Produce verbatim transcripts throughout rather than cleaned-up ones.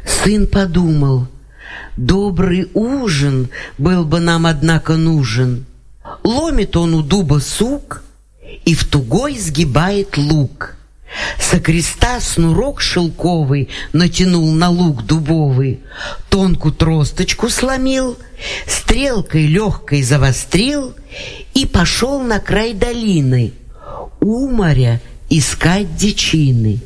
Сын подумал: добрый ужин был бы нам, однако, нужен. Ломит он у дуба сук и в тугой сгибает лук. Со креста снурок шелковый натянул на лук дубовый, тонкую тросточку сломил, стрелкой легкой завострил и пошел на край долины у моря искать дичины.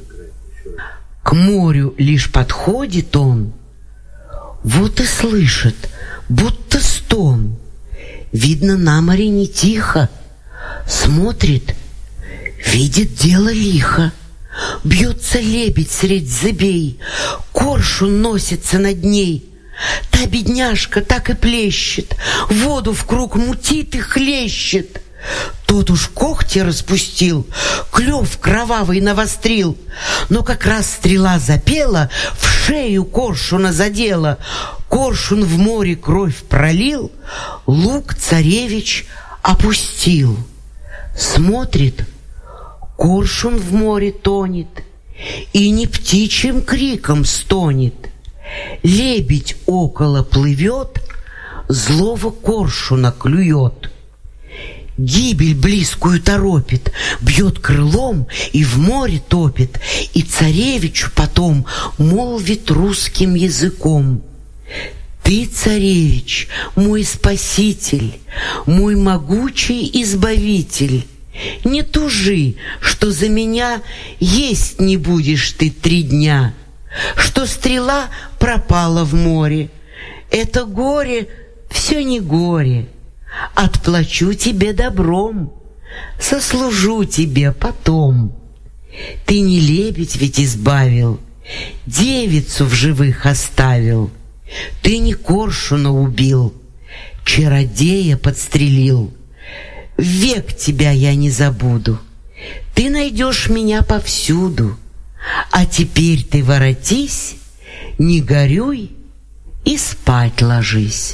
К морю лишь подходит он, вот и слышит, будто стон. Видно, на море не тихо. Смотрит, видит дело лихо. Бьется лебедь средь зыбей, коршун носится над ней. Та бедняжка так и плещет, воду в круг мутит и хлещет. Тот уж когти распустил, клев кровавый навострил, но как раз стрела запела, в шею коршуна задела. Коршун в море кровь пролил, лук царевич опустил. Смотрит, коршун в море тонет и не птичьим криком стонет. Лебедь около плывет, злого коршуна клюет. Гибель близкую торопит, бьет крылом и в море топит, и царевичу потом молвит русским языком: ты, царевич, мой спаситель, мой могучий избавитель. Не тужи, что за меня есть не будешь ты три дня, что стрела пропала в море. Это горе все не горе. Отплачу тебе добром, сослужу тебе потом. Ты не лебедь ведь избавил, девицу в живых оставил. Ты не коршуна убил, чародея подстрелил. Век тебя я не забуду, ты найдешь меня повсюду. А теперь ты воротись, не горюй и спать ложись.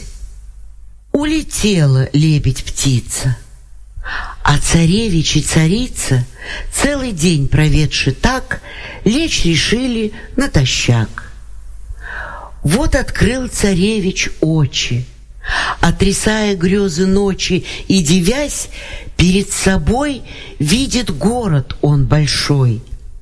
Улетела лебедь-птица, а царевич и царица, целый день проведши так, лечь решили натощак. Вот открыл царевич очи, отрисая грезы ночи, и, дивясь, перед собой видит город он большой.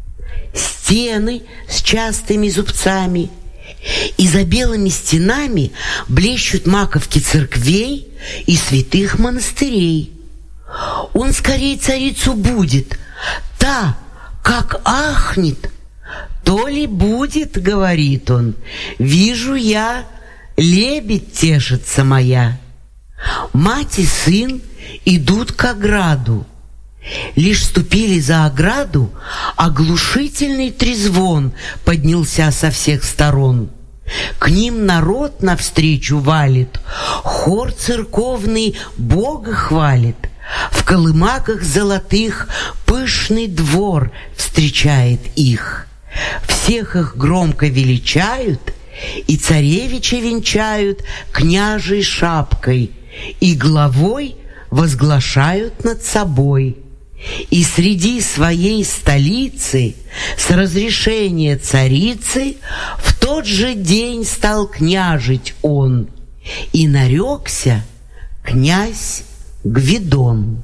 Стены с частыми зубцами, и за белыми стенами блещут маковки церквей и святых монастырей. Он скорей царицу будет, та, как ахнет, то ли будет, говорит он, вижу я, лебедь тешится моя. Мать и сын идут к ограду. Лишь ступили за ограду, оглушительный трезвон поднялся со всех сторон. К ним народ навстречу валит, хор церковный Бога хвалит. В колымаках золотых пышный двор встречает их. Всех их громко величают, и царевича венчают княжей шапкой, и главой возглашают над собой. И среди своей столицы с разрешения царицы в тот же день стал княжить он, и нарекся князь Гвидон.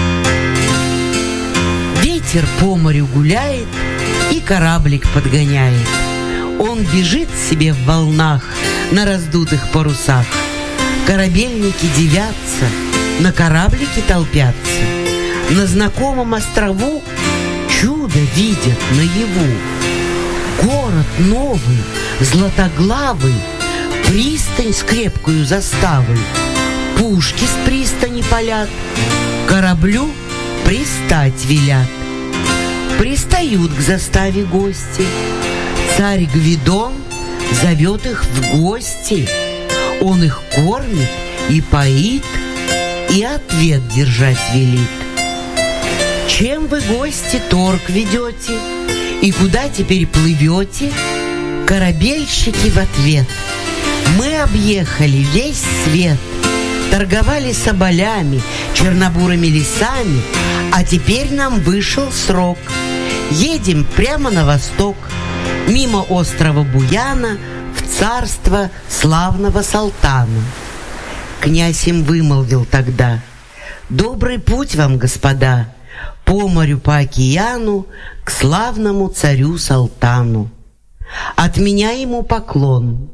Ветер по морю гуляет и кораблик подгоняет. Он бежит себе в волнах на раздутых парусах. Корабельники дивятся, на кораблике толпятся. На знакомом острову чудо видят наяву. Город новый, златоглавый, пристань с крепкою заставой. Пушки с пристани палят, кораблю пристать велят. Пристают к заставе гости. Царь Гвидон зовет их в гости. Он их кормит и поит, и ответ держать велит. Чем вы, гости, торг ведете? И куда теперь плывете? Корабельщики в ответ: мы объехали весь свет, торговали соболями, чернобурыми лесами, а теперь нам вышел срок. Едем прямо на восток, мимо острова Буяна, в царство славного Салтана. Князь им вымолвил тогда: «Добрый путь вам, господа, по морю, по океану, к славному царю Салтану. От меня ему поклон».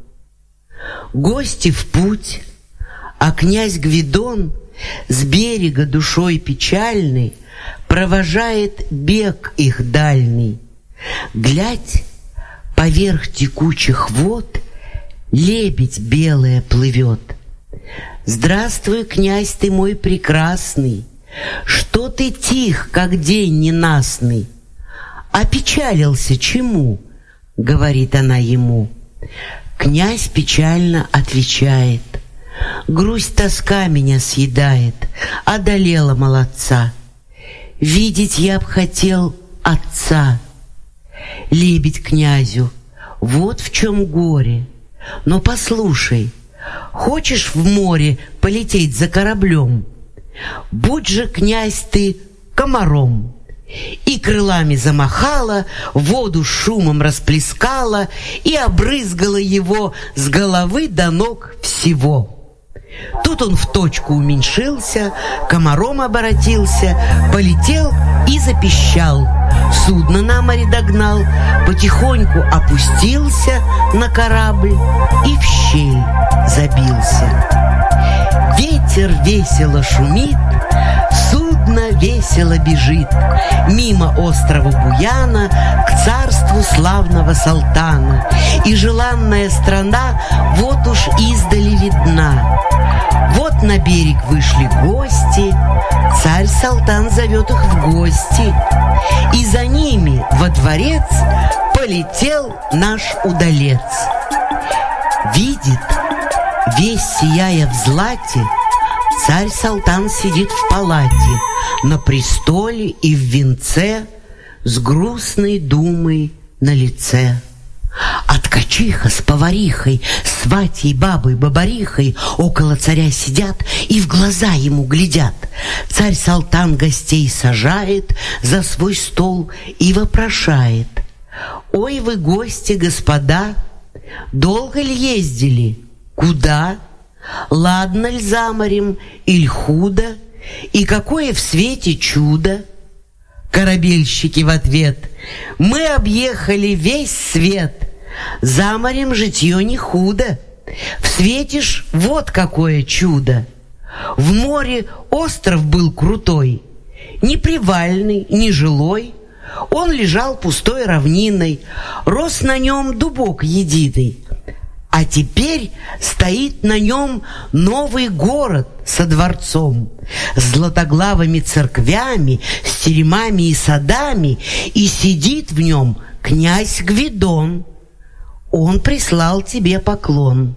Гости в путь, а князь Гвидон с берега душой печальной провожает бег их дальний. Глядь, поверх текучих вод лебедь белая плывет. «Здравствуй, князь ты мой прекрасный, что ты тих, как день ненастный?» «Опечалился чему?» — говорит она ему. Князь печально отвечает: «Грусть, тоска меня съедает, одолела молодца. Видеть я б хотел отца». Лебедь князю: «Вот в чем горе. Но послушай, хочешь в море полететь за кораблем? Будь же, князь, ты комаром». И крылами замахала, воду шумом расплескала и обрызгала его с головы до ног всего. Тут он в точку уменьшился, комаром оборотился, полетел и запищал. Судно на море догнал, потихоньку опустился на корабль и в щель забился. Ветер весело шумит, судно весело бежит мимо острова Буяна к царству славного Салтана, и желанная страна вот уж издали видна. Вот на берег вышли гости, царь Салтан зовет их в гости, и за ними во дворец полетел наш удалец. Видит, весь сияя в злате, царь Салтан сидит в палате, на престоле и в венце, с грустной думой на лице. А ткачиха с поварихой, сватьей, бабой, бабарихой около царя сидят и в глаза ему глядят. Царь Салтан гостей сажает за свой стол и вопрошает: «Ой, вы гости, господа, долго ли ездили? Куда? Ладно ль за морем, иль худо? И какое в свете чудо?» Корабельщики в ответ: «Мы объехали весь свет, за морем житье не худо. В свете ж вот какое чудо. В море остров был крутой, не привальный, не жилой. Он лежал пустой равниной, рос на нем дубок единый. А теперь стоит на нем новый город со дворцом, с златоглавыми церквями, с теремами и садами, и сидит в нем князь Гвидон. Он прислал тебе поклон».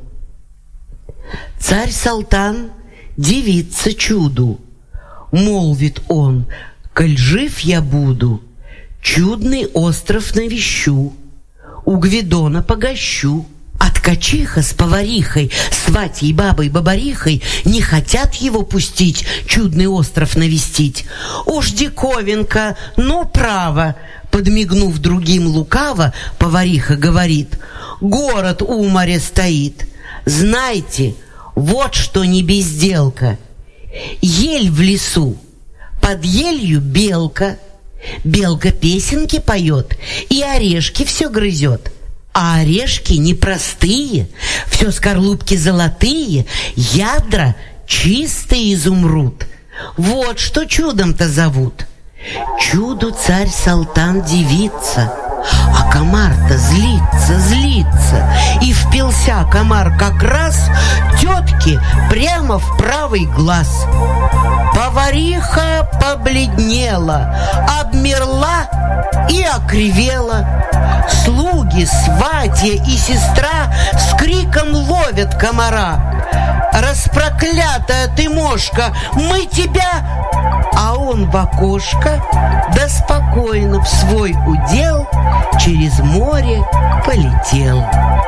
Царь Салтан дивится чуду, молвит он: «Коль жив я буду, чудный остров навещу, у Гвидона погощу». А ткачиха с поварихой, сватьей, бабой, бабарихой не хотят его пустить, чудный остров навестить. «Уж диковинка, ну право!» Подмигнув другим лукаво, повариха говорит: «Город у моря стоит. Знайте, вот что не безделка. Ель в лесу, под елью белка. Белка песенки поет и орешки все грызет. А орешки непростые, все скорлупки золотые, ядра чистый изумруд. Вот что чудом-то зовут». Чуду царь Салтан дивится, а комар-то злится, злится, и впился комар как раз тетке прямо в правый глаз. Повариха побледнела, обмерла и окривела. Слуги, сватья и сестра с криком ловят комара: «Распроклятая ты мошка, мы тебя!» А он в окошко, да спокойно в свой удел через море полетел.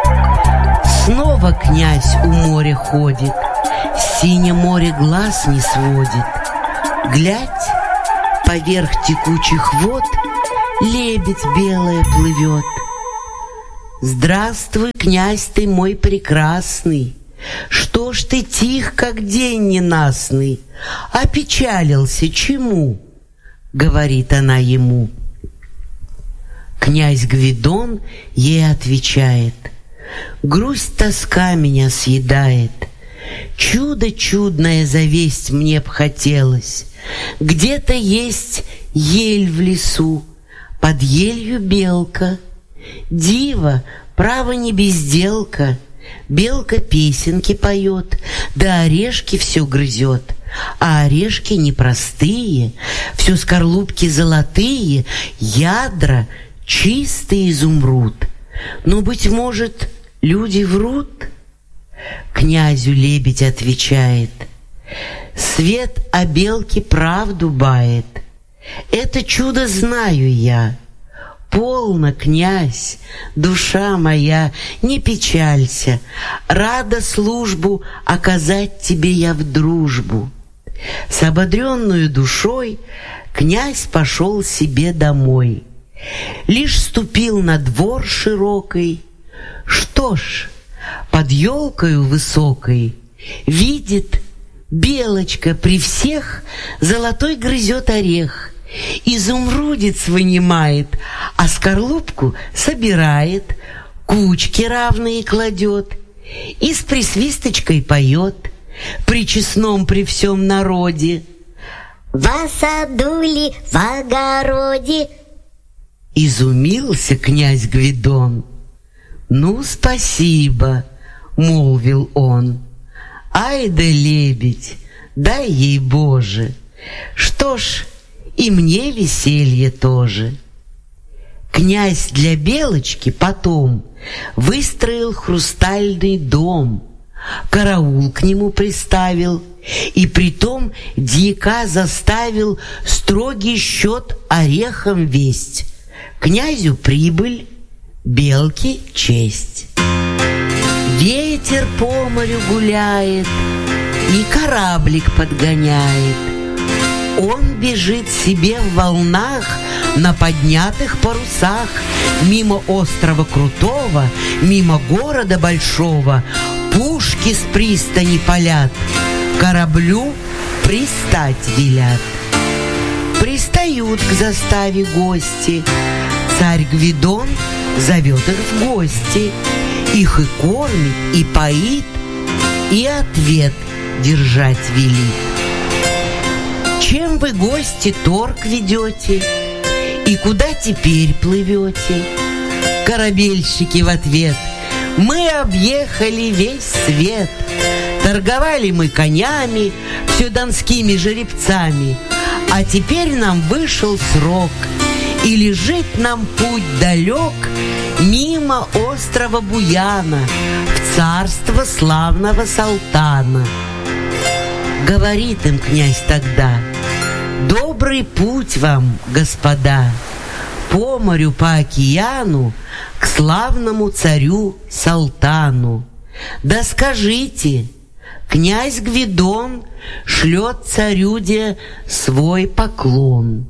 Снова князь у моря ходит, синее море глаз не сводит. Глядь, поверх текучих вод лебедь белая плывет. Здравствуй, князь ты мой прекрасный, что ж ты тих, как день ненастный, опечалился чему? Говорит она ему. Князь Гвидон ей отвечает: грусть, тоска меня съедает. Чудо чудное завесть мне б хотелось. Где-то есть ель в лесу, под елью белка. Дива, право не безделка. Белка песенки поет, да орешки все грызет. А орешки непростые, все скорлупки золотые, ядра чистый изумруд. Но, быть может, люди врут? Князю лебедь отвечает: свет о белке правду бает. Это чудо знаю я. Полно, князь, душа моя, не печалься. Рада службу оказать тебе я в дружбу. С ободренную душой князь пошел себе домой. Лишь ступил на двор широкий. Что ж, под елкою высокой видит, белочка при всех золотой грызет орех. Изумрудец вынимает, а скорлупку собирает, кучки равные кладет и с присвисточкой поет при честном при всем народе: в саду ли, в огороде. Изумился князь Гвидон. Ну, спасибо, молвил он. Ай да лебедь, дай ей Боже. Что ж, и мне веселье тоже. Князь для белочки потом выстроил хрустальный дом, караул к нему приставил, и притом дьяка заставил строгий счет орехом весть. Князю прибыль, белке честь. Ветер по морю гуляет и кораблик подгоняет. Он бежит себе в волнах на поднятых парусах, мимо острова крутого, мимо города большого. Пушки с пристани палят, кораблю пристать велят. Пристают к заставе гости. Царь Гвидон зовет их в гости. Их и кормит, и поит, и ответ держать велит. Чем вы, гости, торг ведете? И куда теперь плывете? Корабельщики в ответ: мы объехали весь свет. Торговали мы конями, все донскими жеребцами, а теперь нам вышел срок, и лежит нам путь далек мимо острова Буяна в царство славного Салтана. Говорит им князь тогда: добрый путь вам, господа, по морю, по океану, к славному царю Салтану. Да скажите, князь Гвидон шлет царюде свой поклон.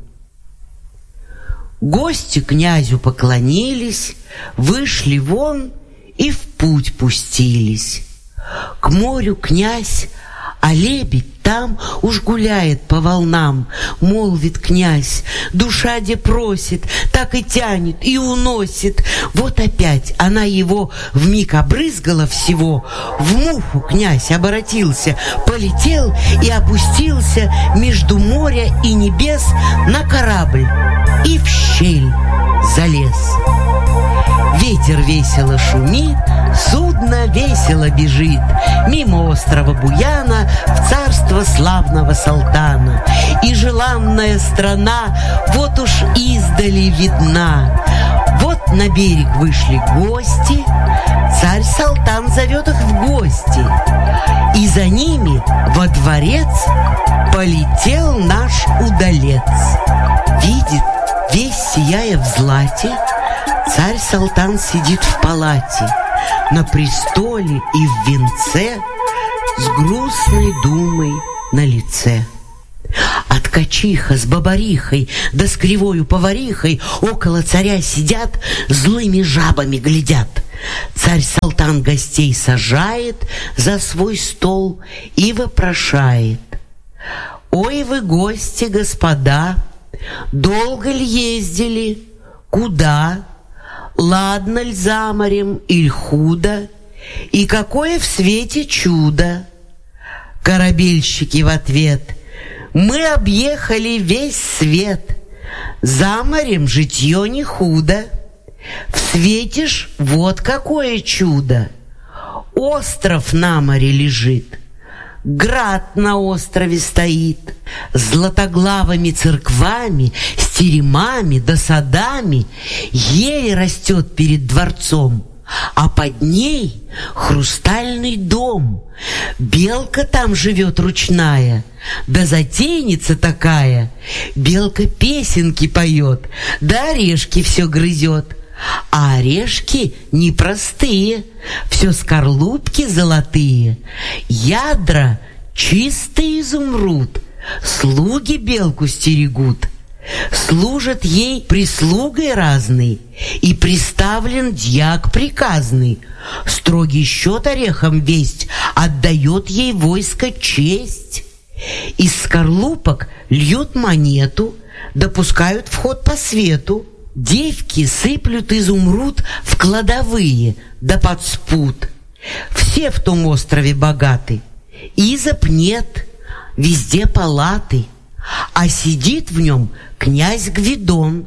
Гости князю поклонились, вышли вон и в путь пустились. К морю князь, а лебедь там уж гуляет по волнам. Молвит князь: душа де просит, так и тянет и уносит. Вот опять она его вмиг обрызгала всего. В муху князь оборотился, полетел и опустился между моря и небес на корабль и в щель залез. Ветер весело шумит, судно весело бежит мимо острова Буяна в царство славного Салтана. И желанная страна вот уж издали видна. Вот на берег вышли гости, царь Салтан зовет их в гости, и за ними во дворец полетел наш удалец. Видит, весь сияя в злате, царь Салтан сидит в палате, на престоле и в венце, с грустной думой на лице. А ткачиха с бабарихой, да с кривою поварихой около царя сидят, злыми жабами глядят. Царь-Салтан гостей сажает за свой стол и вопрошает: «Ой вы, гости, господа, долго ли ездили? Куда? Ладно ль за морем иль худо? И какое в свете чудо?» Корабельщики в ответ: «Мы объехали весь свет, за морем житье не худо. В свете ж вот какое чудо! Остров на море лежит, град на острове стоит, златоглавыми церквами, с теремами да садами, ель растет перед дворцом, а под ней хрустальный дом. Белка там живет ручная, да затейница такая. Белка песенки поет, да орешки все грызет. А орешки непростые, все скорлупки золотые, ядра чистый изумруд. Слуги белку стерегут, служат ей прислугой разной, и приставлен дьяк приказный. Строгий счет орехом весть, отдает ей войско честь. Из скорлупок льют монету, допускают вход по свету. Девки сыплют изумруд в кладовые да под спут. Все в том острове богаты, изоб нет, везде палаты. А сидит в нем князь Гвидон.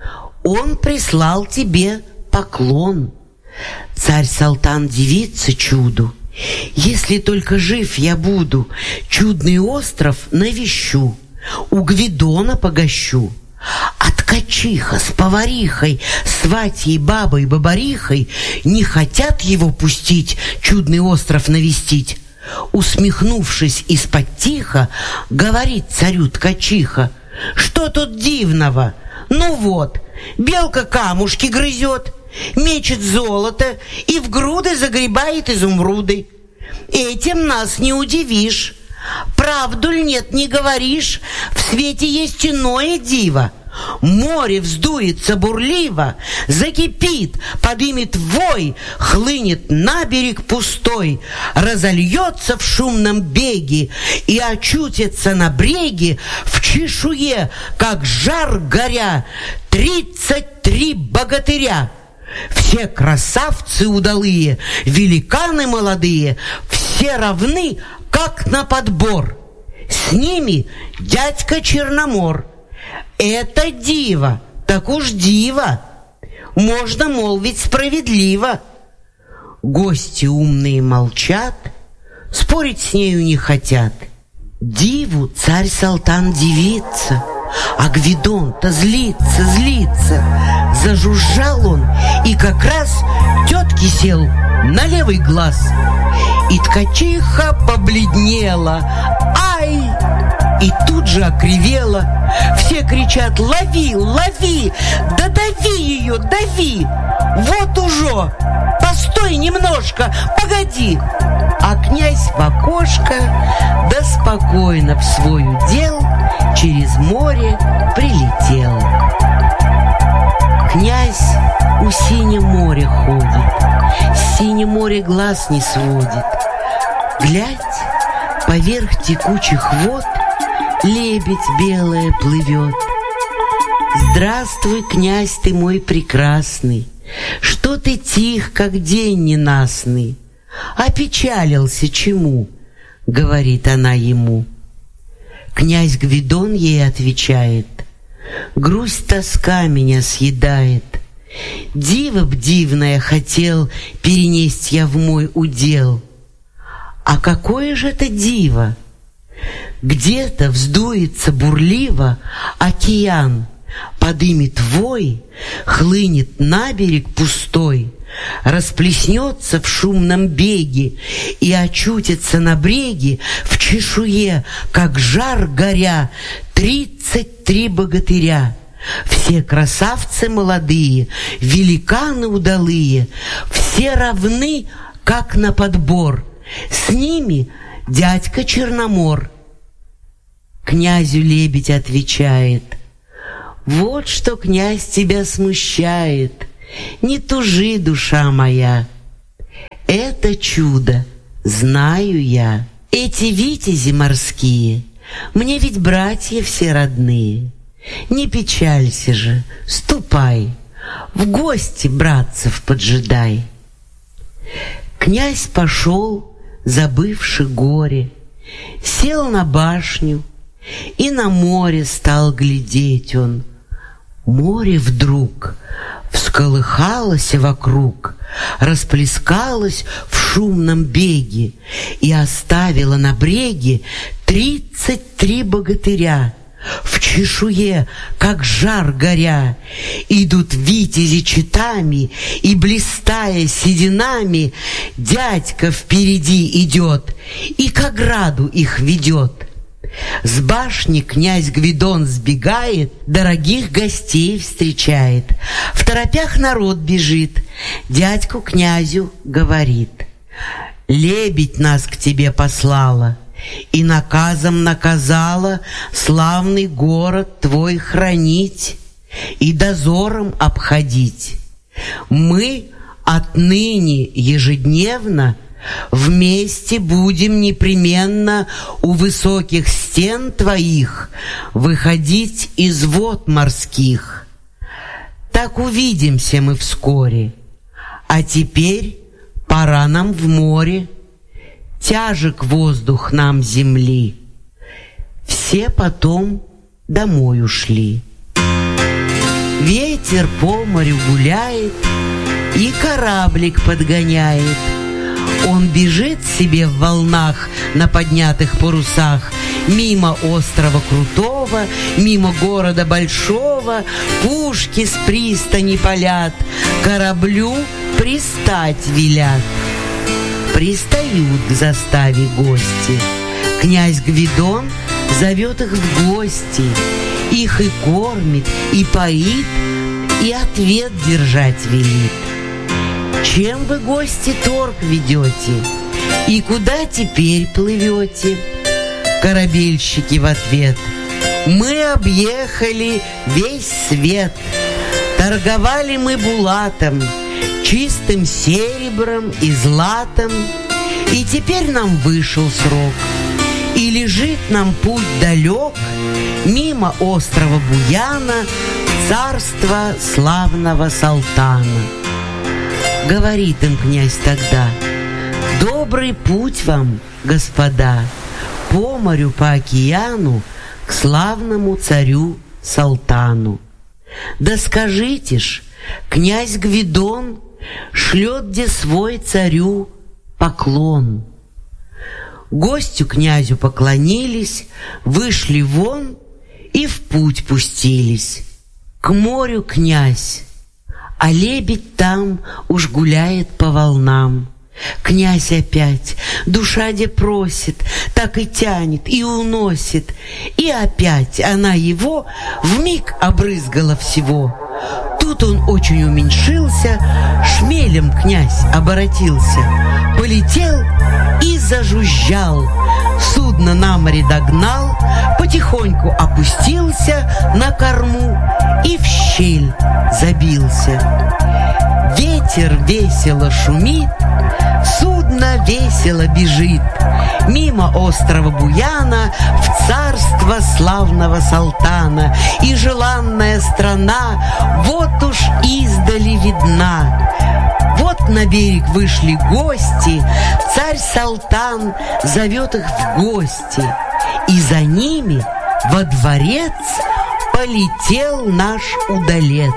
Он прислал тебе поклон. Царь-Салтан дивится чуду: «Если только жив я буду, чудный остров навещу, у Гвидона погощу». А ткачиха с поварихой, сватьей, бабой, бабарихой не хотят его пустить, чудный остров навестить. Усмехнувшись из-под тиха, говорит царю ткачиха: «Что тут дивного? Ну вот, белка камушки грызет, мечет золото и в груды загребает изумруды. Этим нас не удивишь. Правду ль нет, не говоришь? В свете есть иное диво. Море вздуется бурливо, закипит, подымет вой, хлынет на берег пустой, разольется в шумном беге и очутится на бреге в чешуе, как жар горя, тридцать три богатыря. Все красавцы удалые, великаны молодые, все равны, как на подбор. С ними дядька Черномор. Это диво, так уж диво, можно молвить справедливо». Гости умные молчат, спорить с нею не хотят. Диву царь-Салтан дивится, а Гвидон-то злится, злится. Зажужжал он и как раз тетке сел на левый глаз. И ткачиха побледнела, ай! И тут же окривела. Все кричат: «Лови, лови! Да дави ее, дави! Вот уже! Постой немножко, погоди!» А князь в окошко, да спокойно в свой удел через море прилетел. Князь у синего моря ходит, с синего моря глаз не сводит. Глядь, поверх текучих вод лебедь белая плывет. «Здравствуй, князь ты мой прекрасный, что ты тих, как день ненастный? Опечалился чему?» — говорит она ему. Князь Гвидон ей отвечает: «Грусть, тоска меня съедает. Диво б дивное хотел перенесть я в мой удел». «А какое же это диво? Где-то вздуется бурливо океан, подымет вой, хлынет на берег пустой, расплеснется в шумном беге и очутится на бреге в чешуе, как жар горя, тридцать три богатыря. Все красавцы молодые, великаны удалые, все равны, как на подбор. С ними дядька Черномор». Князю лебедь отвечает: «Вот что, князь, тебя смущает. не тужи, душа моя. Это чудо знаю я. Эти витязи морские мне ведь братья все родные. Не печалься же, ступай, в гости братцев поджидай. Князь пошел, забывши горе, сел на башню, и на море стал глядеть он. Море вдруг всколыхалось вокруг, расплескалось в шумном беге и оставило на бреге тридцать три богатыря. В чешуе, как жар горя, идут витязи четами, и, блистая сединами, дядька впереди идет и к ограду их ведет. С башни князь Гвидон сбегает, дорогих гостей встречает. В торопях народ бежит, дядьку князю говорит: «Лебедь нас к тебе послала и наказом наказала славный город твой хранить и дозором обходить. Мы отныне ежедневно вместе будем непременно у высоких стен твоих выходить из вод морских. Так увидимся мы вскоре. А теперь пора нам в море. Тяжек воздух нам земли». Все потом домой ушли. Ветер по морю гуляет и кораблик подгоняет. Он бежит себе в волнах на поднятых парусах, мимо острова крутого, мимо города большого. Пушки с пристани палят, кораблю пристать велят. Пристают к заставе гости. Князь Гвидон зовет их в гости. Их и кормит, и поит, и ответ держать велит. «Чем вы, гости, торг ведете? И куда теперь плывете?» Корабельщики в ответ: «Мы объехали весь свет. Торговали мы булатом, чистым серебром и златом, и теперь нам вышел срок, и лежит нам путь далек мимо острова Буяна в царство славного Салтана». Говорит им князь тогда: «Добрый путь вам, господа, по морю, по океану к славному царю Салтану. Да скажите ж, князь Гвидон шлет где свой царю поклон». Гостю князю поклонились, вышли вон и в путь пустились. К морю князь, а лебедь там уж гуляет по волнам. Князь опять, душа де просит, так и тянет, и уносит. И опять она его вмиг обрызгала всего. Тут он очень уменьшился, шмелем князь оборотился, полетел и зажужжал. Судно на море догнал, потихоньку опустился на корму и в щель забился. Ветер весело шумит, судно весело бежит мимо острова Буяна в царство славного Салтана, и желанная страна вот уж издали видна. Вот на берег вышли гости, царь Салтан зовет их в гости, и за ними во дворец полетел наш удалец.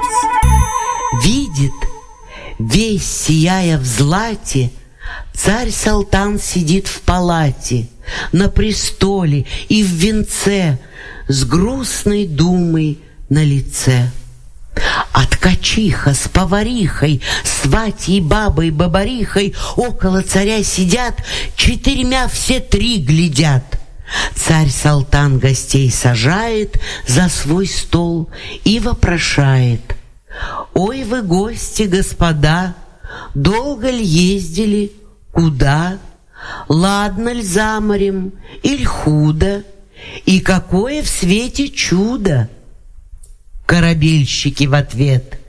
Видит, весь сияя в злате, царь Салтан сидит в палате, на престоле и в венце, с грустной думой на лице. А ткачиха с поварихой, сватьей бабой бабарихой около царя сидят, четырьмя все три глядят. Царь Салтан гостей сажает за свой стол и вопрошает: «Ой вы, гости, господа, долго ли ездили, куда? Ладно ль за морем, иль худо? И какое в свете чудо?» Корабельщики в ответ: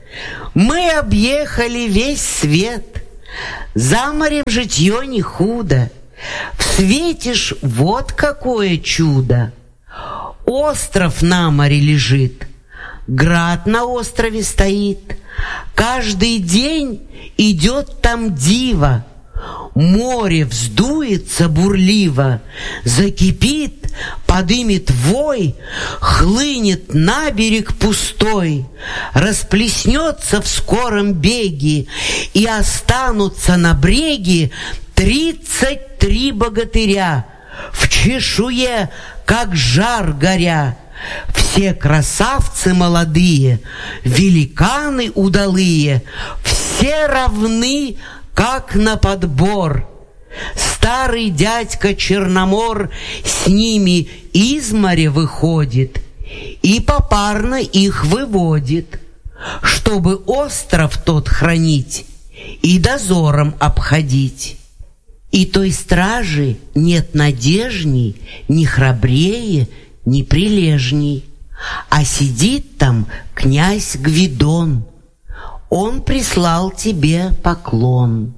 Мы объехали весь свет, за морем житье не худо. Встретишь вот какое чудо. Остров на море лежит, град на острове стоит. Каждый день идет там диво. Море вздуется бурливо, закипит, подымет вой, хлынет на берег пустой, расплеснется в скором беге, и останутся на бреге тридцать три богатыря, в чешуе, как жар горя. Все красавцы молодые, великаны удалые, все равны, как на подбор. Старый дядька Черномор с ними из моря выходит и попарно их выводит, чтобы остров тот хранить и дозором обходить. И той стражи нет надежней, ни храбрее, ни прилежней, а сидит там князь Гвидон. Он прислал тебе поклон.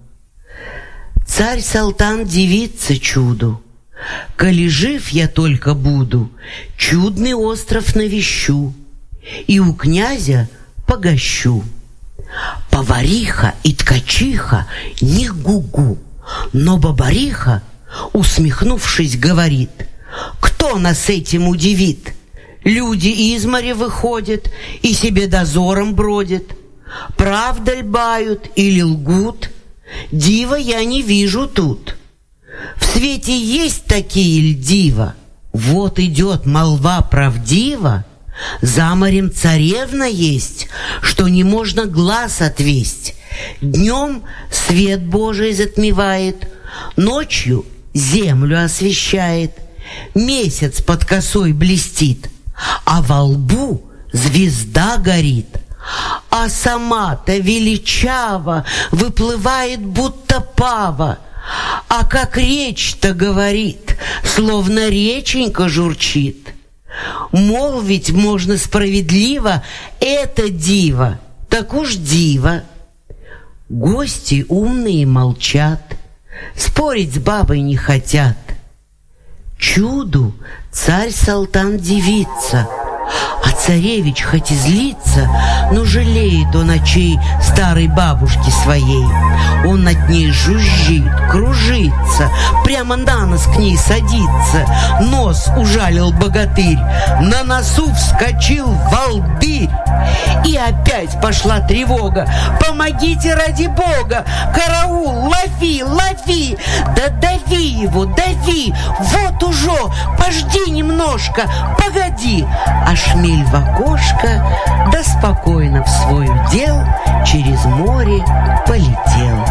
Царь Салтан дивится чуду. Коли жив я только буду, чудный остров навещу и у князя погощу. Повариха и ткачиха не гугу, но бабариха, усмехнувшись, говорит: кто нас этим удивит? Люди из моря выходят и себе дозором бродят. Правда ль бают или лгут? Дива я не вижу тут. В свете есть такие ль дива? Вот идет молва правдива. За морем царевна есть, что не можно глаз отвесть. Днем свет Божий затмевает, ночью землю освещает. Месяц под косой блестит, а во лбу звезда горит. А сама-то величаво выплывает, будто пава. А как речь-то говорит, словно реченька журчит. Молвить можно справедливо: это диво, так уж диво. Гости умные молчат, спорить с бабой не хотят. Чуду царь Салтан дивится, а царевич хоть и злится, но жалеет он очей старой бабушки своей. Он над ней жужжит, кружится, прямо на нос к ней садится. Нос ужалил богатырь, на носу вскочил волдырь. И опять пошла тревога: помогите ради бога! Караул, лови, лови! Да дави его, дави! Вот уже, пожди немножко, погоди! А шмель в окошко, да спокойно в свой удел через море полетел.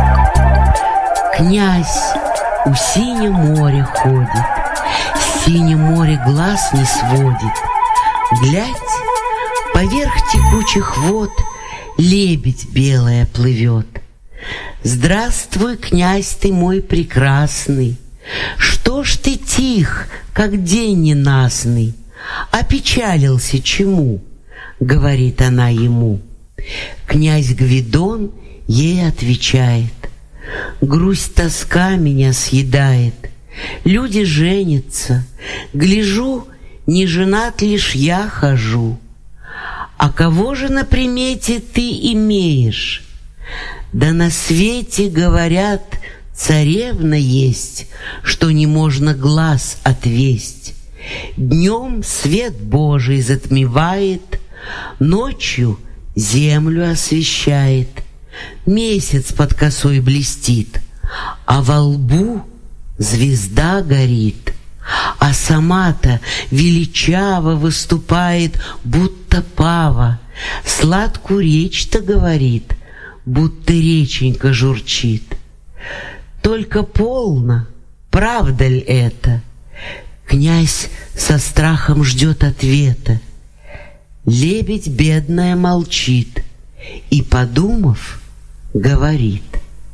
Князь у синего моря ходит, с синего моря глаз не сводит. Глядь, поверх текучих вод лебедь белая плывет. Здравствуй, князь ты мой прекрасный, что ж ты тих, как день ненастный? Опечалился чему? Говорит она ему. Князь Гвидон ей отвечает: грусть, тоска меня съедает. Люди женятся, гляжу, не женат лишь я хожу. А кого же на примете ты имеешь? Да на свете, говорят, царевна есть, что не можно глаз отвесть. Днем свет Божий затмевает, ночью землю освещает. Месяц под косой блестит, а во лбу звезда горит. А сама-то величаво выступает, будто пава. Сладкую речь-то говорит, будто реченька журчит. Только полно, правда ли это? Князь со страхом ждет ответа. Лебедь бедная молчит и, подумав, говорит: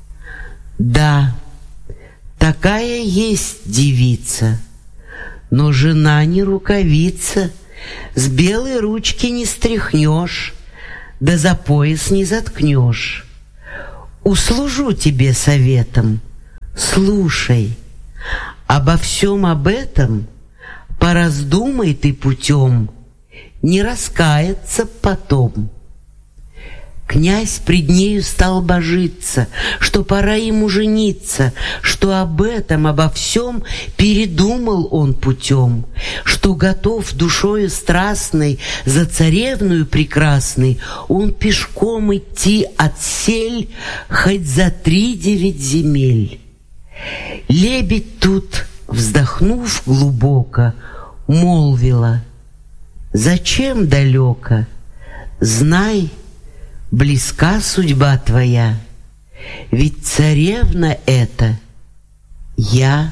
да, такая есть девица, но жена не рукавица, с белой ручки не стряхнешь, да за пояс не заткнешь. Услужу тебе советом, слушай, обо всем об этом пораздумай ты путем, не раскаяться потом. Князь пред нею стал божиться, что пора ему жениться, что об этом, обо всем передумал он путем, что готов душою страстной за царевную прекрасной он пешком идти отсель хоть за три девять земель. Лебедь тут, вздохнув глубоко, молвила: «Зачем далеко? Знай, близка судьба твоя, ведь царевна эта я».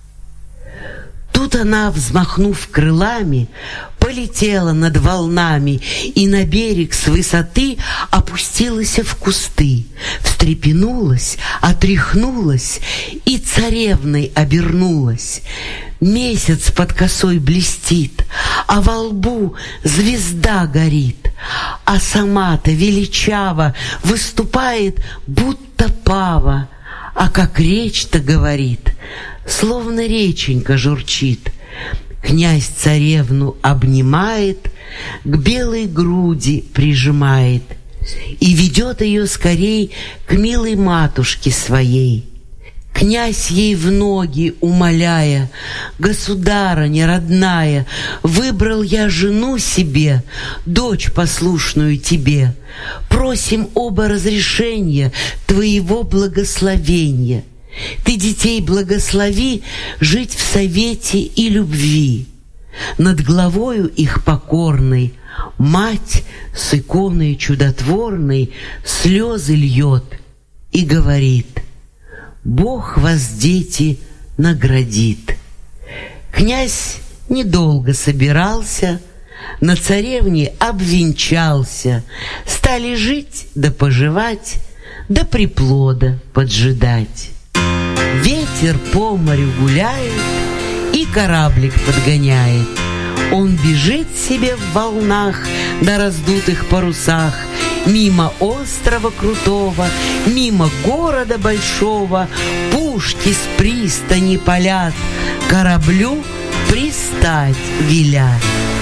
Тут она, взмахнув крылами, полетела над волнами и на берег с высоты опустилась в кусты, встрепенулась, отряхнулась и царевной обернулась. Месяц под косой блестит, а во лбу звезда горит, а сама-то величаво выступает, будто пава, а как речь-то говорит, словно реченька журчит. Князь царевну обнимает, к белой груди прижимает и ведет ее скорей к милой матушке своей. Князь ей в ноги умоляя: «Государыня родная, выбрал я жену себе, дочь послушную тебе. Просим оба разрешения твоего благословения. Ты детей благослови жить в совете и любви». Над главою их покорной мать с иконой чудотворной слезы льет и говорит: «Бог вас, дети, наградит». Князь недолго собирался, на царевне обвенчался, стали жить да поживать, да приплода поджидать. Ветер по морю гуляет и кораблик подгоняет. Он бежит себе в волнах на раздутых парусах, мимо острова крутого, мимо города большого. Пушки с пристани палят, кораблю пристать велят.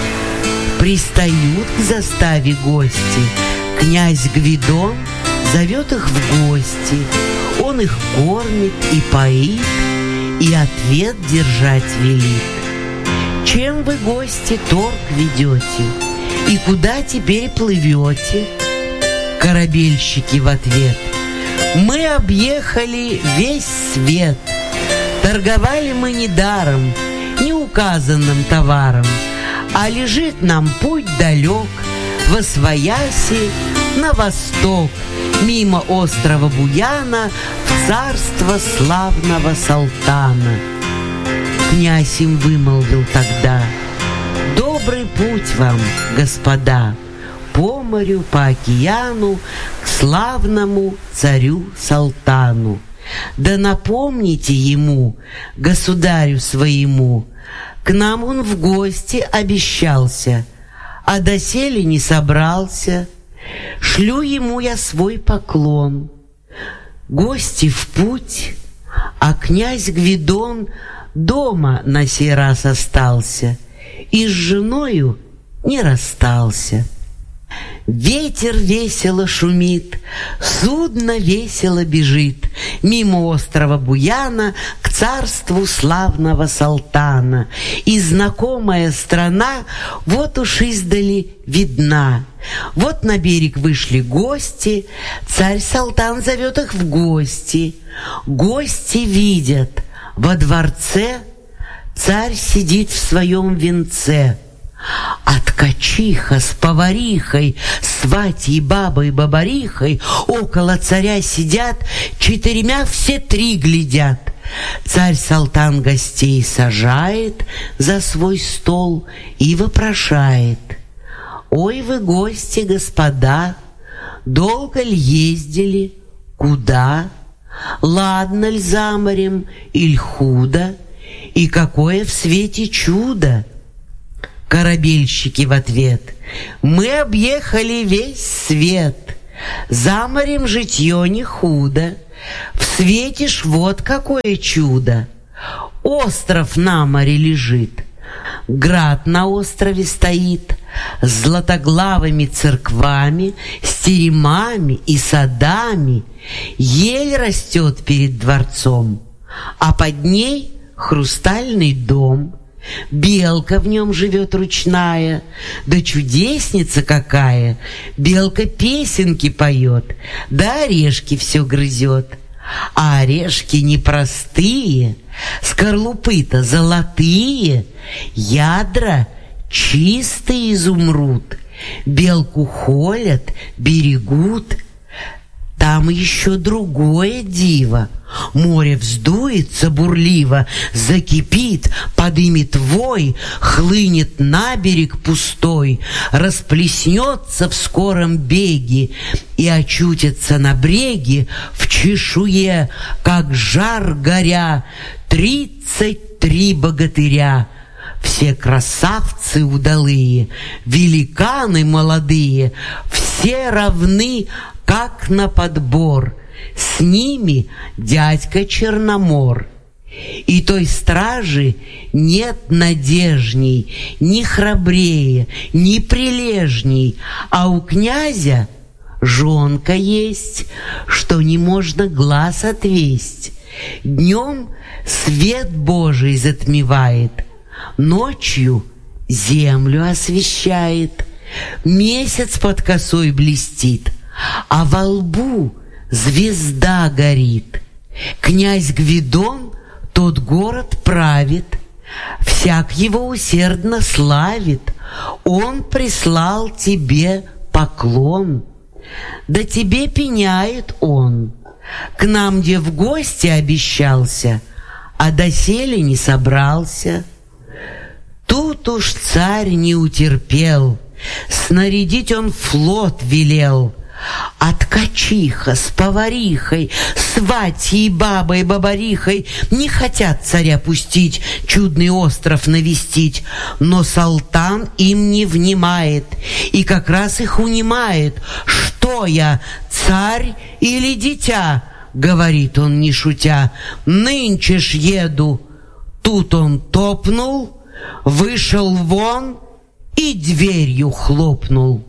Пристают к заставе гости, князь Гвидон зовет их в гости. Он их кормит и поит, и ответ держать велит. «Чем вы, гости, торг ведете? И куда теперь плывете?» Корабельщики в ответ: «Мы объехали весь свет. Торговали мы недаром, неуказанным товаром, а лежит нам путь далек, восвояси на восток, мимо острова Буяна в царство славного Салтана». Князь им вымолвил тогда: «Добрый путь вам, господа, по морю, по океану, к славному царю Салтану. Да напомните ему, государю своему, к нам он в гости обещался, а доселе не собрался. Шлю ему я свой поклон. Гости в путь, а князь Гвидон дома на сей раз остался и с женою не расстался». Ветер весело шумит, судно весело бежит мимо острова Буяна к царству славного Салтана. И знакомая страна вот уж издали видна. Вот на берег вышли гости, царь Салтан зовет их в гости. Гости видят, во дворце царь сидит в своем венце, а ткачиха с поварихой, сватьей, бабой, бабарихой около царя сидят, четырьмя все три глядят. Царь Салтан гостей сажает за свой стол и вопрошает: «Ой вы, гости, господа, долго ли ездили, куда? Ладно ль за морем, иль худо? И какое в свете чудо?» корабельщики в ответ. Мы объехали весь свет, за морем житье не худо, всветишь вот какое чудо. Остров на море лежит, град на острове стоит, с златоглавыми церквами, с теремами и садами. Ель растет перед дворцом, а под ней хрустальный дом. Белка в нем живет ручная, да чудесница какая! Белка песенки поет, да орешки все грызет. А орешки непростые, скорлупы-то золотые, ядра чистый изумруд. Белку холят, берегут. Там еще другое диво. Море вздуется бурливо, закипит, подымет вой, хлынет на берег пустой, расплеснется в скором беге и очутится на бреге в чешуе, как жар горя, тридцать три богатыря. Все красавцы удалые, великаны молодые, все равны, как на подбор. С ними дядька Черномор. И той стражи нет надежней, ни храбрее, ни прилежней, а у князя жонка есть, что не можно глаз отвесть. Днем свет Божий затмевает, ночью землю освещает. Месяц под косой блестит, а во лбу звезда горит. Князь Гвидон тот город правит, всяк его усердно славит. Он прислал тебе поклон, да тебе пеняет он. К нам где в гости обещался, а доселе не собрался. Тут уж царь не утерпел, снарядить он флот велел. А ткачиха с поварихой, сватьей, бабой, бабарихой не хотят царя пустить, чудный остров навестить. Но Салтан им не внимает и как раз их унимает. «Что я, царь или дитя?» — говорит он, не шутя. «Нынче ж еду». Тут он топнул, вышел вон и дверью хлопнул.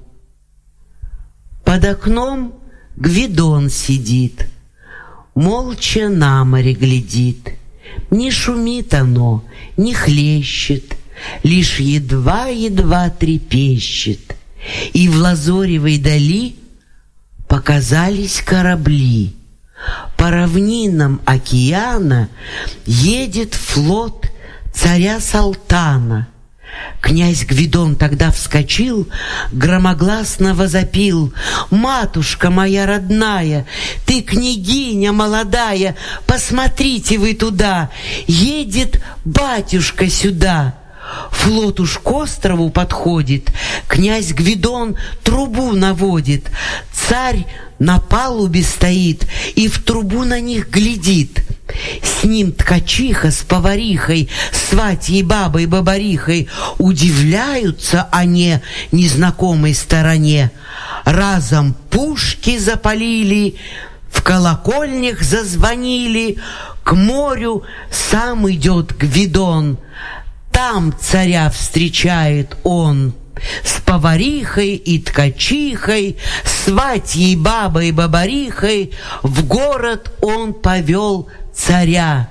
Под окном Гвидон сидит, молча на море глядит. Не шумит оно, не хлещет, лишь едва-едва трепещет. И в лазоревой дали показались корабли. По равнинам океана едет флот царя Салтана. Князь Гвидон тогда вскочил, громогласно возопил: «Матушка моя родная, ты княгиня молодая, посмотрите вы туда, едет батюшка сюда!» Флот уж к острову подходит, князь Гвидон трубу наводит, царь на палубе стоит и в трубу на них глядит. С ним ткачиха с поварихой, сватьей, бабой, бабарихой. Удивляются они незнакомой стороне. Разом пушки запалили, в колокольнях зазвонили. К морю сам идет Гвидон, там царя встречает он. С поварихой и ткачихой, сватьей, бабой, бабарихой в город он повел царя,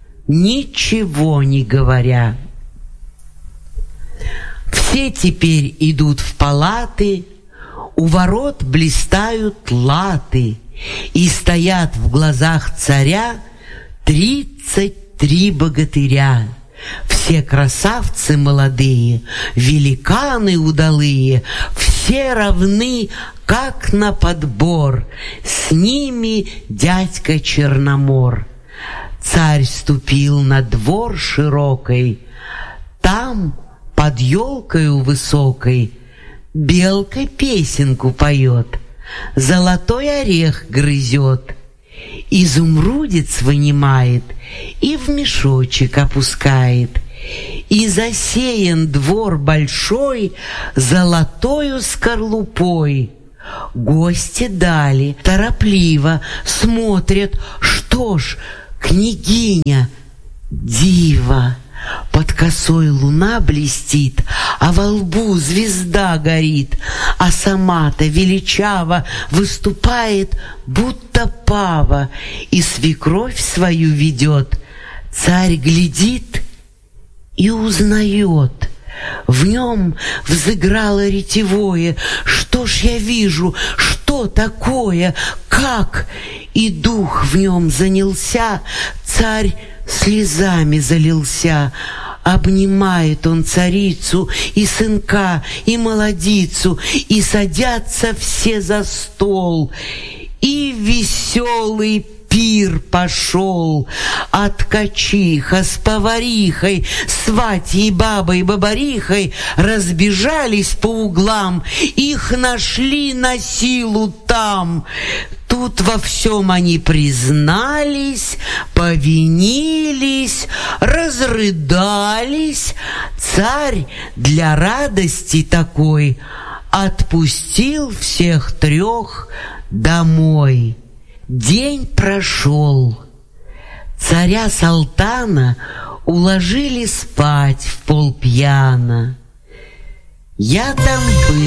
ничего не говоря. Все теперь идут в палаты, у ворот блистают латы, и стоят в глазах царя тридцать три богатыря. Все красавцы молодые, великаны удалые, все равны, как на подбор, с ними дядька Черномор. Царь ступил на двор широкой, там под елкою высокой белка песенку поет, золотой орех грызет, изумрудец вынимает и в мешочек опускает. и засеян двор большой золотою скорлупой. Гости дали, торопливо смотрят, что ж, княгиня, дива. Под косой луна блестит, а во лбу звезда горит, а сама-то величаво выступает, будто пава, и свекровь свою ведет. Царь глядит и узнает. В нем взыграло ретевое. Что ж я вижу, что такое, как? И дух в нем занялся, царь слезами залился. Обнимает он царицу и сынка, и молодицу, и садятся все за стол. И веселый пир пошел. А ткачиха с поварихой, сватьей бабой бабарихой разбежались по углам. Их нашли на силу там. Тут во всем они признались, повинились, разрыдались. Царь для радости такой отпустил всех трех домой. День прошел. Царя Салтана уложили спать в полпьяна. Я там был.